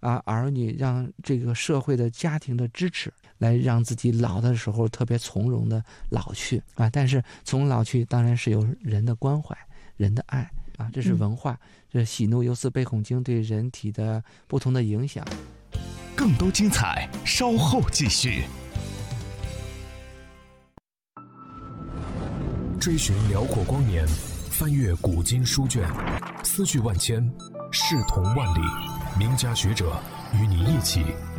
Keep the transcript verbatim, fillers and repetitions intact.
啊儿女，让这个社会的家庭的支持，来让自己老的时候特别从容的老去啊。但是从老去当然是有人的关怀、人的爱啊，这是文化，这、嗯、喜怒忧思悲恐惊对人体的不同的影响。 更多精彩稍后继续。追寻辽阔光年，翻阅古今书卷，思绪万千，视同万里。名家学者与你一起